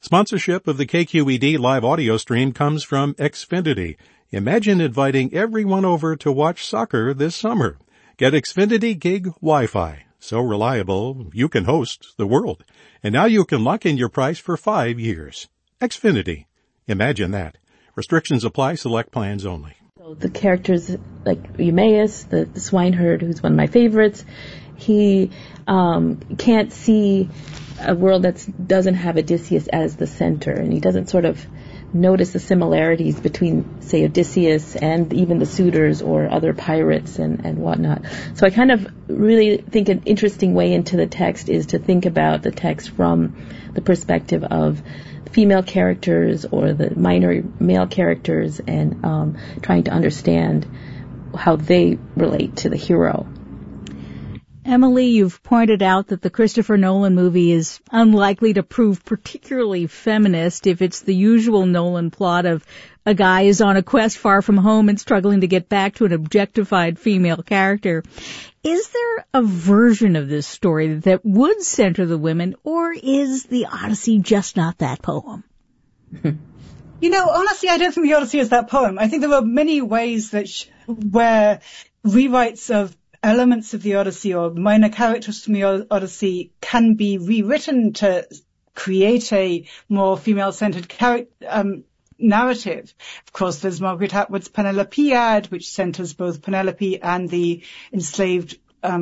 Sponsorship of the KQED live audio stream comes from Xfinity. Imagine inviting everyone over to watch soccer this summer. Get Xfinity Gig Wi-Fi. So reliable, you can host the world. And now you can lock in your price for 5 years. Xfinity. Imagine that. Restrictions apply. Select plans only. So the characters like Eumaeus, the swineherd, who's one of my favorites, he can't see a world that doesn't have Odysseus as the center, and he doesn't sort of notice the similarities between, say, Odysseus and even the suitors or other pirates and whatnot. So I kind of really think an interesting way into the text is to think about the text from the perspective of female characters or the minor male characters and trying to understand how they relate to the hero. Emily, you've pointed out that the Christopher Nolan movie is unlikely to prove particularly feminist if it's the usual Nolan plot of a guy is on a quest far from home and struggling to get back to an objectified female character. Is there a version of this story that would center the women, or is the Odyssey just not that poem? You know, honestly, I don't think the Odyssey is that poem. I think there are many ways that where rewrites of elements of the Odyssey or minor characters from the Odyssey can be rewritten to create a more female-centered narrative. Of course, there's Margaret Atwood's Penelopead, which centers both Penelope and the enslaved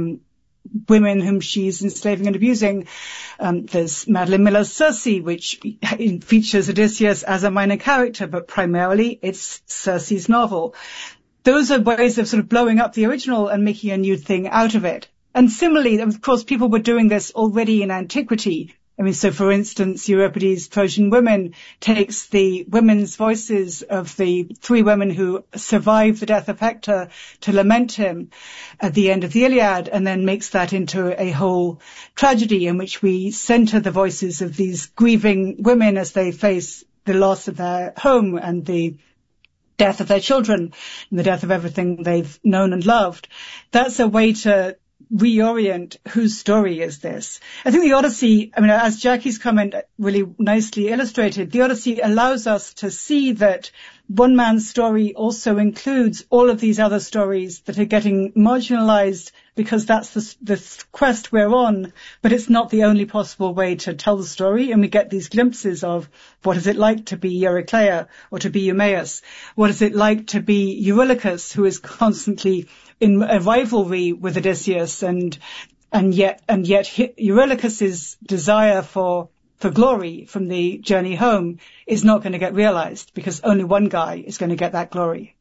women whom she's enslaving and abusing. There's Madeline Miller's Circe, which features Odysseus as a minor character, but primarily it's Circe's novel. Those are ways of sort of blowing up the original and making a new thing out of it. And similarly, of course, people were doing this already in antiquity. I mean, so for instance, Euripides' Trojan Women takes the women's voices of the 3 women who survived the death of Hector to lament him at the end of the Iliad, and then makes that into a whole tragedy in which we center the voices of these grieving women as they face the loss of their home and the death of their children and the death of everything they've known and loved. That's a way to reorient whose story is this. I think the Odyssey, I mean, as Jackie's comment really nicely illustrated, the Odyssey allows us to see that one man's story also includes all of these other stories that are getting marginalized because that's the quest we're on, but it's not the only possible way to tell the story. And we get these glimpses of what is it like to be Eurycleia or to be Eumaeus? What is it like to be Eurylochus, who is constantly in a rivalry with Odysseus, and yet Eurylochus's desire for glory from the journey home is not going to get realized because only one guy is going to get that glory.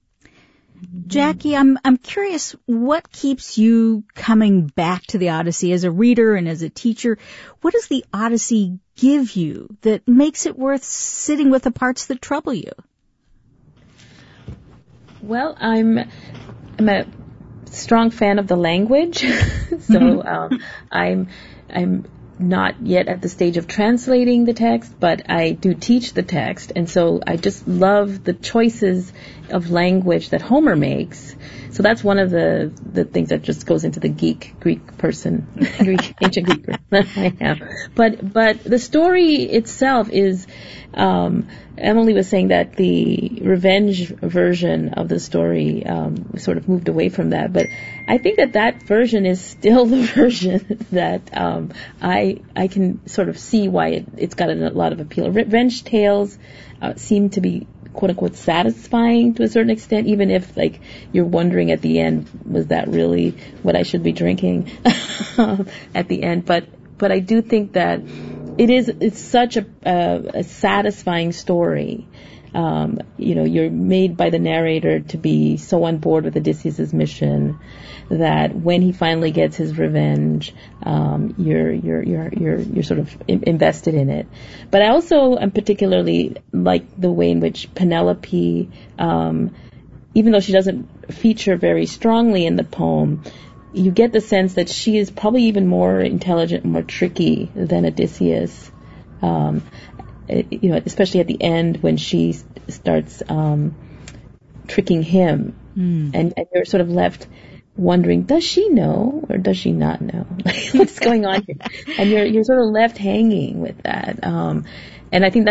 Jackie, I'm curious, what keeps you coming back to the Odyssey as a reader and as a teacher? What does the Odyssey give you that makes it worth sitting with the parts that trouble you? Well, I'm a strong fan of the language, so I'm not yet at the stage of translating the text, but I do teach the text, and so I just love the choices of language that Homer makes. So that's one of the things that just goes into the Greek person, ancient Greek person I am. But the story itself is, Emily was saying that the revenge version of the story sort of moved away from that, but I think that version is still the version that I can sort of see why it's got a lot of appeal. Revenge tales seem to be quote unquote satisfying to a certain extent, even if like you're wondering at the end, was that really what I should be drinking at the end? But I do think that it's such a satisfying story. You're made by the narrator to be so on board with Odysseus' mission that when he finally gets his revenge, you're sort of invested in it. But I also am particularly like the way in which Penelope, even though she doesn't feature very strongly in the poem, you get the sense that she is probably even more intelligent and more tricky than Odysseus. Especially at the end when she starts tricking him, and you're sort of left wondering, does she know or does she not know what's going on here? And you're sort of left hanging with that. And I think